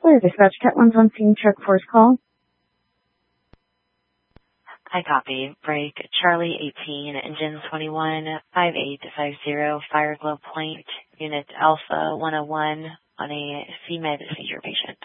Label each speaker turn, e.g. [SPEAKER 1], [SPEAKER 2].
[SPEAKER 1] Clear dispatch, Cat 1's on scene, check force call.
[SPEAKER 2] I copy. Break Charlie 18, engine 21, 5850, Fire Glow Point, unit Alpha 101 on a female seizure patient.